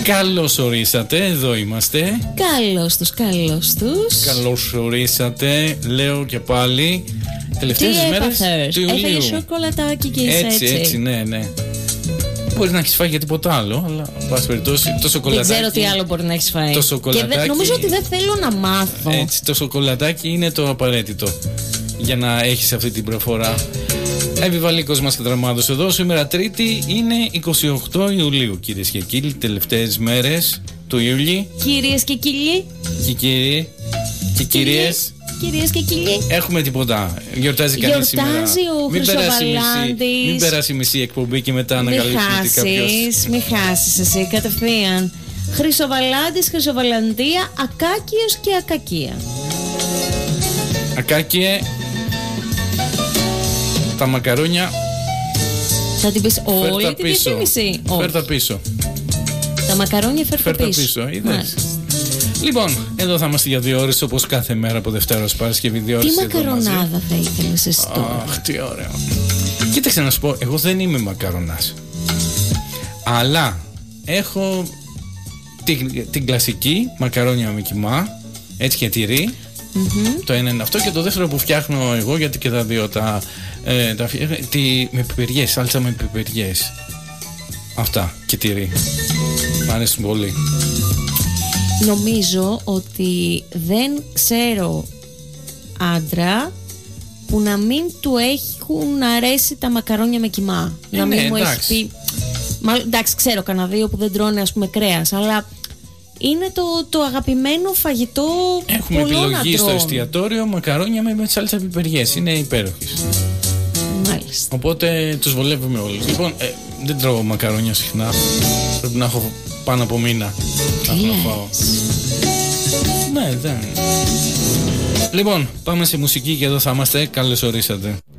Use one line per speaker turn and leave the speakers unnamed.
Καλώς ορίσατε, εδώ είμαστε.
Καλώς τους.
Καλώς ορίσατε, λέω και πάλι. Τελευταίες μέρες του Ιουλίου.
Έφαγε σοκολατάκι και είσαι
έτσι, ναι. Μπορεί να έχεις φάει για τίποτα άλλο, αλλά εν πάση περιπτώσει το σοκολατάκι.
Δεν ξέρω τι άλλο μπορεί να έχεις φάει.
Το σοκολατάκι.
Και νομίζω ότι δεν θέλω να μάθω.
Έτσι, το σοκολατάκι είναι το απαραίτητο για να έχεις αυτή την προφορά. Επιβαλίκος μας και δραμάδος εδώ. Σήμερα Τρίτη είναι 28 Ιουλίου, κυρίες και κύριοι. Τελευταίες μέρες του Ιούλη. Κυρίες και κύριοι. Και κύριοι. Και κυρίες.
Κυρίες και κύριοι.
Έχουμε τίποτα. Γιορτάζει κανείς σήμερα?
Γιορτάζει ο Χρυσοβαλάντης.
Μην περάσει μισή εκπομπή και μετά ανακαλύψουμε ότι κάποιος.
Μη χάσεις εσύ κατευθείαν. Χρυσοβαλάντης, Χρυσοβαλαντία, Ακάκιος και Ακακία.
Ακάκιε. Τα μακαρόνια.
Θα την πεις όλη την διαφήμιση?
Φέρτα πίσω.
Τα μακαρόνια φέρτα πίσω.
Είδες. Λοιπόν, εδώ θα είμαστε για 2 ώρες όπως κάθε μέρα από Δευτέρα ως Παρασκευή. 2 ώρες.
Τι μακαρονάδα θα ήθελες εσύ τώρα?
Αχ, τι ωραίο. Κοίταξε να σου πω, εγώ δεν είμαι μακαρονάς. Αλλά έχω την κλασική μακαρόνια με κιμά, έτσι και τυρί. Το ένα είναι αυτό, και το δεύτερο που φτιάχνω εγώ, γιατί και τα δύο με πιπεριές, σάλτσα με πιπεριές. Αυτά και τυρί. Μ' αρέσουν πολύ.
Νομίζω ότι δεν ξέρω άντρα που να μην του έχουν αρέσει τα μακαρόνια με κιμά. Να μην μου έχει πει. Εντάξει, ξέρω κανένα δύο που δεν τρώνε, ας πούμε, κρέας, αλλά είναι το αγαπημένο φαγητό.
Έχουμε επιλογή στο εστιατόριο μακαρόνια με σάλτσα πιπεριές. Είναι υπέροχες.
Μάλιστα.
Οπότε τους βολεύουμε όλους. Λοιπόν, δεν τρώω μακαρόνια συχνά. Πρέπει να έχω πάνω από μήνα να φάω. Ναι, δεν. Λοιπόν, πάμε σε μουσική και εδώ θα είμαστε. Καλώς ορίσατε.